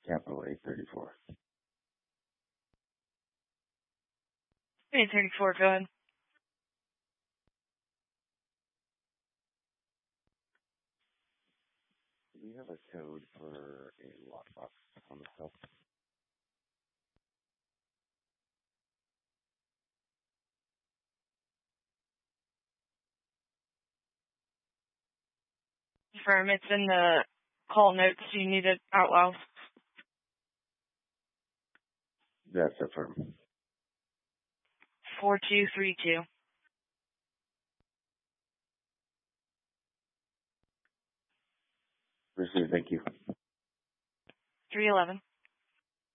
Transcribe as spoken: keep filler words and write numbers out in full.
Capital A thirty-four. A thirty-four, go ahead. Do you have a code for a lockbox on the cell? Confirm, it's in the call notes. Do you need it out loud? That's affirm. four two three two. Received, thank you. three eleven.